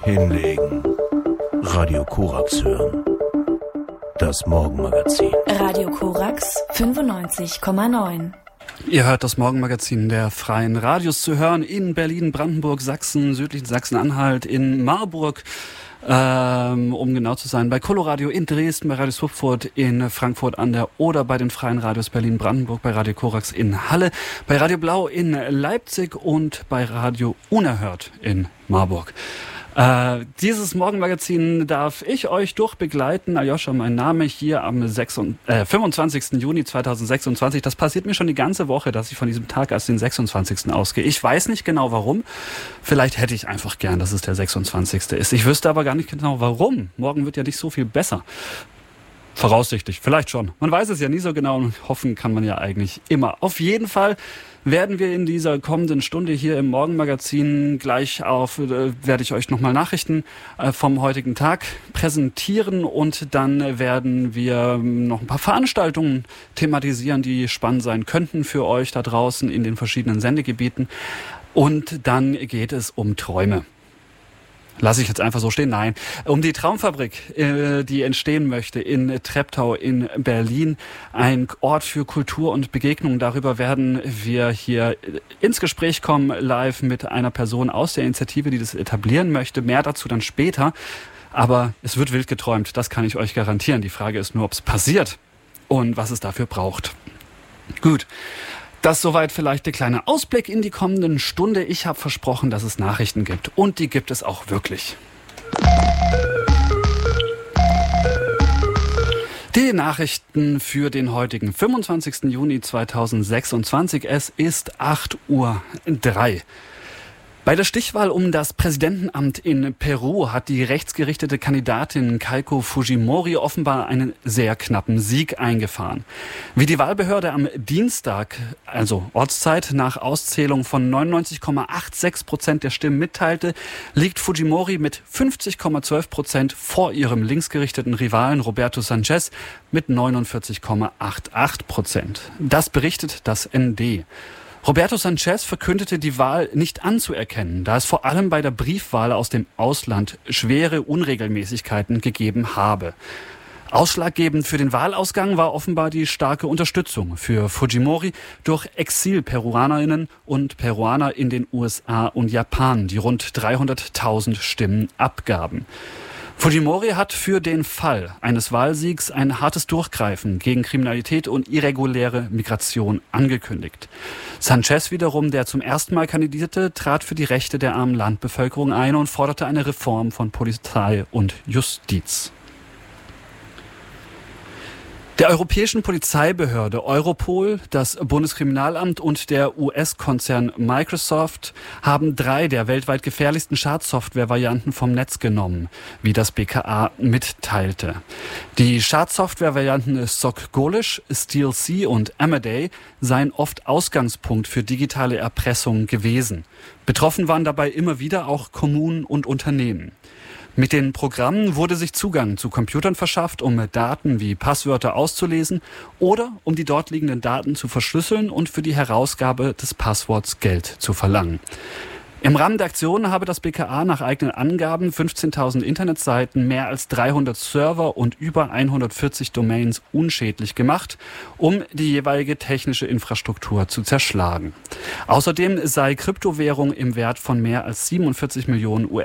Hinlegen. Radio Korax hören. Das Morgenmagazin. Radio Korax 95,9. Ihr hört das Morgenmagazin der Freien Radios, zu hören in Berlin, Brandenburg, Sachsen, südlichen Sachsen-Anhalt, in Marburg, um genau zu sein, bei Coloradio in Dresden, bei Radio Swupfurt in Frankfurt an der Oder, bei den Freien Radios Berlin, Brandenburg, bei Radio Korax in Halle, bei Radio Blau in Leipzig und bei Radio Unerhört in Marburg. Dieses Morgenmagazin darf ich euch durchbegleiten. Aljoscha, mein Name, hier am 25. Juni 2026. Das passiert mir schon die ganze Woche, dass ich von diesem Tag als den 26. ausgehe. Ich weiß nicht genau warum. Vielleicht hätte ich einfach gern, dass es der 26. ist. Ich wüsste aber gar nicht genau warum. Morgen wird ja nicht so viel besser. Voraussichtlich, vielleicht schon. Man weiß es ja nie so genau und hoffen kann man ja eigentlich immer. Auf jeden Fall werden wir in dieser kommenden Stunde hier im Morgenmagazin gleich werde ich euch nochmal Nachrichten vom heutigen Tag präsentieren und dann werden wir noch ein paar Veranstaltungen thematisieren, die spannend sein könnten für euch da draußen in den verschiedenen Sendegebieten. Und dann geht es um Träume. Lasse ich jetzt einfach so stehen? Nein. Um die Traumfabrik, die entstehen möchte in Treptow in Berlin. Ein Ort für Kultur und Begegnung. Darüber werden wir hier ins Gespräch kommen, live mit einer Person aus der Initiative, die das etablieren möchte. Mehr dazu dann später. Aber es wird wild geträumt, das kann ich euch garantieren. Die Frage ist nur, ob es passiert und was es dafür braucht. Gut. Das soweit vielleicht der kleine Ausblick in die kommenden Stunde. Ich habe versprochen, dass es Nachrichten gibt. Und die gibt es auch wirklich. Die Nachrichten für den heutigen 25. Juni 2026. Es ist 8:03 Uhr. Bei der Stichwahl um das Präsidentenamt in Peru hat die rechtsgerichtete Kandidatin Keiko Fujimori offenbar einen sehr knappen Sieg eingefahren. Wie die Wahlbehörde am Dienstag, also Ortszeit, nach Auszählung von 99,86% der Stimmen mitteilte, liegt Fujimori mit 50,12% vor ihrem linksgerichteten Rivalen Roberto Sanchez mit 49,88%. Das berichtet das ND. Roberto Sanchez verkündete, die Wahl nicht anzuerkennen, da es vor allem bei der Briefwahl aus dem Ausland schwere Unregelmäßigkeiten gegeben habe. Ausschlaggebend für den Wahlausgang war offenbar die starke Unterstützung für Fujimori durch Exil-Peruanerinnen und Peruaner in den USA und Japan, die rund 300.000 Stimmen abgaben. Fujimori hat für den Fall eines Wahlsiegs ein hartes Durchgreifen gegen Kriminalität und irreguläre Migration angekündigt. Sanchez wiederum, der zum ersten Mal kandidierte, trat für die Rechte der armen Landbevölkerung ein und forderte eine Reform von Polizei und Justiz. Der europäischen Polizeibehörde Europol, das Bundeskriminalamt und der US-Konzern Microsoft haben 3 der weltweit gefährlichsten Schadsoftware-Varianten vom Netz genommen, wie das BKA mitteilte. Die Schadsoftware-Varianten SOC Golish, StealSea und Amaday seien oft Ausgangspunkt für digitale Erpressung gewesen. Betroffen waren dabei immer wieder auch Kommunen und Unternehmen. Mit den Programmen wurde sich Zugang zu Computern verschafft, um Daten wie Passwörter auszulesen oder um die dort liegenden Daten zu verschlüsseln und für die Herausgabe des Passworts Geld zu verlangen. Im Rahmen der Aktion habe das BKA nach eigenen Angaben 15.000 Internetseiten, mehr als 300 Server und über 140 Domains unschädlich gemacht, um die jeweilige technische Infrastruktur zu zerschlagen. Außerdem sei Kryptowährung im Wert von mehr als 47 Millionen